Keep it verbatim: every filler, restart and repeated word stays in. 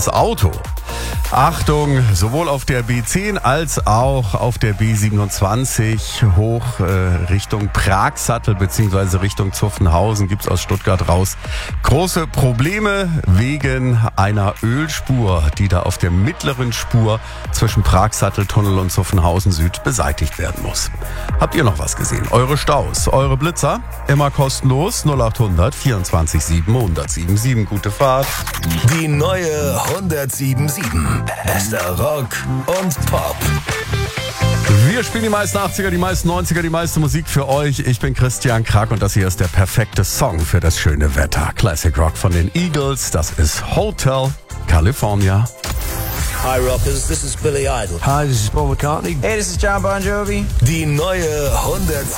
ins Auto. Achtung, sowohl auf der B zehn als auch auf der B siebenundzwanzig hoch äh, Richtung Pragsattel bzw. Richtung Zuffenhausen gibt's aus Stuttgart raus große Probleme wegen einer Ölspur, die da auf der mittleren Spur zwischen Pragsatteltunnel und Zuffenhausen Süd beseitigt werden muss. Habt ihr noch was gesehen? Eure Staus, eure Blitzer? Immer kostenlos null acht hundert vierundzwanzig sieben hundertsieben sieben. Gute Fahrt. Die neue hundertsieben sieben. Bester Rock und Pop. Wir spielen die meisten achtziger, die meisten neunziger, die meiste Musik für euch. Ich bin Christian Krack und das hier ist der perfekte Song für das schöne Wetter. Classic Rock von den Eagles, das ist Hotel California. Hi Rockers, this is Billy Idol. Hi, this is Paul McCartney. Hey, this is John Bon Jovi. Die neue hundertsieben.